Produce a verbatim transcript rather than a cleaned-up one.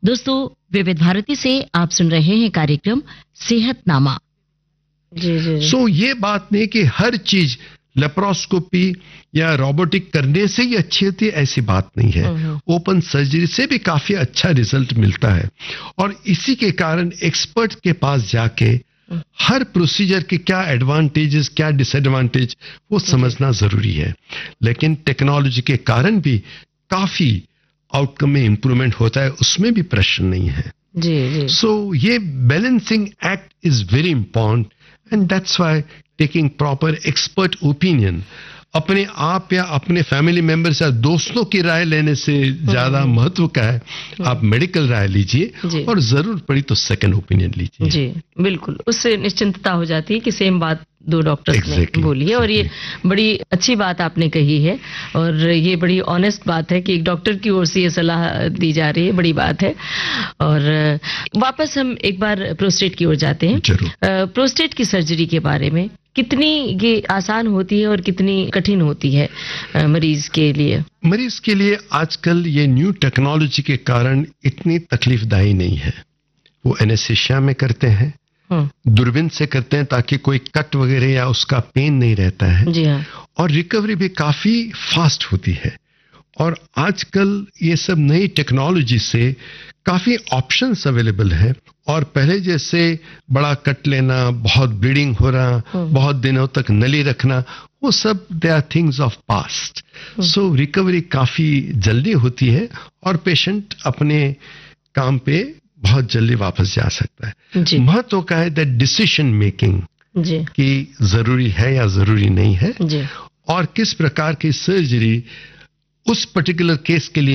दोस्तों, विविध भारती से आप सुन रहे हैं कार्यक्रम सेहतनामा। जी जी सो so, ये बात नहीं कि हर चीज लेप्रोस्कोपी या रोबोटिक करने से ही अच्छी होती है, ऐसी बात नहीं है। ओपन सर्जरी से भी काफी अच्छा रिजल्ट मिलता है और इसी के कारण एक्सपर्ट के पास जाके हर प्रोसीजर के क्या एडवांटेजेस क्या डिसएडवांटेज वो समझना जरूरी है। लेकिन टेक्नोलॉजी के कारण भी काफी आउटकम में इंप्रूवमेंट होता है, उसमें भी प्रश्न नहीं है। जी जी सो so, ये balancing act is very important and that's why taking proper expert opinion, अपने आप या अपने फैमिली मेंबर्स या दोस्तों की राय लेने से ज्यादा महत्व का है आप मेडिकल राय लीजिए और जरूर पड़ी तो सेकंड ओपिनियन लीजिए। जी बिल्कुल, उससे निश्चिंतता हो जाती है कि सेम बात दो डॉक्टर्स exactly, ने बोली है और ये बड़ी अच्छी बात आपने कही है और ये बड़ी ऑनेस्ट बात है कि एक डॉक्टर की ओर से ये सलाह दी जा रही है, बड़ी बात है। और वापस हम एक बार प्रोस्टेट की ओर जाते हैं। जरूर। प्रोस्टेट की सर्जरी के बारे में कितनी ये आसान होती है और कितनी कठिन होती है मरीज के लिए? मरीज के लिए आजकल ये न्यू टेक्नोलॉजी के कारण इतनी तकलीफदायी नहीं है। वो एनेस्थीसिया में करते हैं, दूरबीन से करते हैं ताकि कोई कट वगैरह या उसका पेन नहीं रहता है। जी हाँ। और रिकवरी भी काफी फास्ट होती है और आजकल ये सब नई टेक्नोलॉजी से काफी ऑप्शंस अवेलेबल है और पहले जैसे बड़ा कट लेना, बहुत ब्लीडिंग हो रहा, बहुत दिनों तक नली रखना, वो सब they are things of past. So recovery काफी जल्दी होती है और पेशेंट अपने काम पे बहुत जल्दी वापस जा सकता है। महत्व का है दैट डिसीजन मेकिंग कि जरूरी है या जरूरी नहीं है जी। और किस प्रकार की सर्जरी उस पर्टिकुलर केस के लिए